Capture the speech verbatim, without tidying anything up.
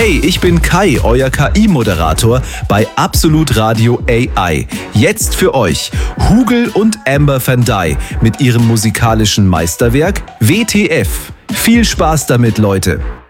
Hey, ich bin Kai, euer K I-Moderator bei Absolut Radio A I. Jetzt für euch Hugel und Amber Van Dye mit ihrem musikalischen Meisterwerk W T F. Viel Spaß damit, Leute!